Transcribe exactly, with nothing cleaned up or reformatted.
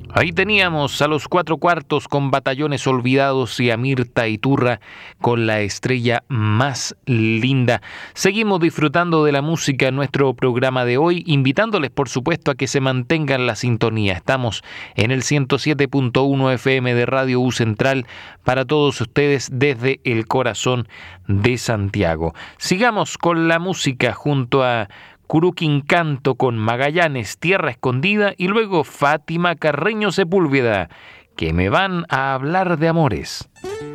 Ahí teníamos a los Cuatro Cuartos con Batallones Olvidados y a Mirta Iturra con La Estrella Más Linda. Seguimos disfrutando de la música en nuestro programa de hoy, invitándoles por supuesto a que se mantengan la sintonía. Estamos en el ciento siete punto uno F M de Radio U Central para todos ustedes desde el corazón de Santiago. Sigamos con la música junto a Curuquincanto con Magallanes, Tierra Escondida y luego Fátima Carreño Sepúlveda, que me van a hablar de amores.